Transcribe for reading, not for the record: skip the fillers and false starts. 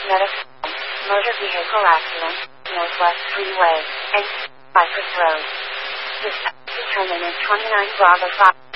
Medical, motor vehicle accident, Northwest Freeway, and Cypress Road. Dispatch determinant 29 Bravo 5.